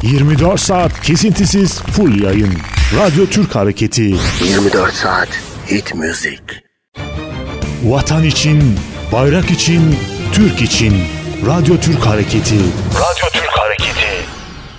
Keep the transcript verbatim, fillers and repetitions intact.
yirmi dört saat kesintisiz full yayın. Radyo Türk Hareketi. yirmi dört saat hit müzik. Vatan için, bayrak için, Türk için. Radyo Türk Hareketi. Radyo Türk Hareketi.